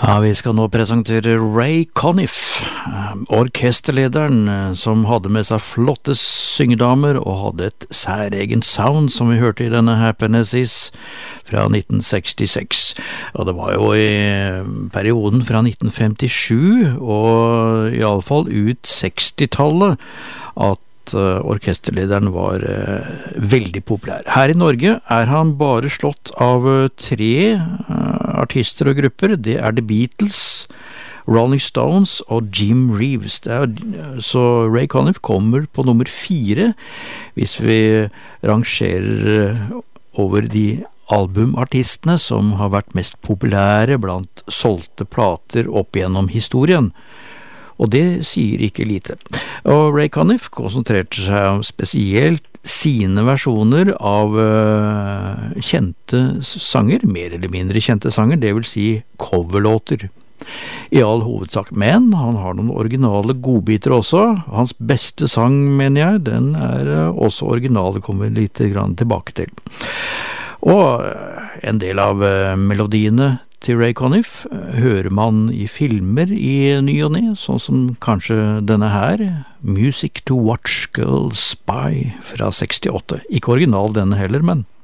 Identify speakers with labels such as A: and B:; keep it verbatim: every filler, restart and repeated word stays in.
A: Ja, vi skal nå presentere Ray Conniff, orkesterlederen som hadde med seg flotte syngedamer og hadde et særegen sound som vi hørte i denne Happiness Is fra nitten sekstiseks. Og det var jo i perioden fra nitten femtisju og i alle fall ut sekstitallet at orkesterlederen var uh, veldig populær. Her i Norge er han bare slått av uh, tre uh, artister og grupper. Det er The Beatles, Rolling Stones og Jim Reeves. Det er, så Ray Conniff kommer på nummer fire hvis vi rangerer uh, over de albumartistene som har vært mest populære blant solgte plater opp gjennom historien. Og det sier ikke lite. Og Ray Conniff konsentrerte seg om spesielt sine versjoner av uh, kjente sanger, mer eller mindre kjente sanger, det vil si coverlåter. I all hovedsak, men han har noen originale godbiter også. Hans beste sang, mener jeg, den er uh, også originale, kommer litt grann tilbake til. Og uh, en del av uh, melodiene til Ray Conniff hører man i filmer i ny og ne, sånn som kanskje denne her, Music to Watch Girls Spy fra sekstiåtte. Ikke original denne heller, men